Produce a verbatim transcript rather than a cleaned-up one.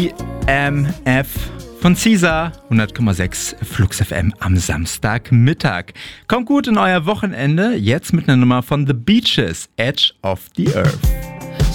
M F von Caesar, hundert Komma sechs Flux F M am Samstagmittag. Kommt gut in euer Wochenende, jetzt mit einer Nummer von The Beaches, Edge of the Earth.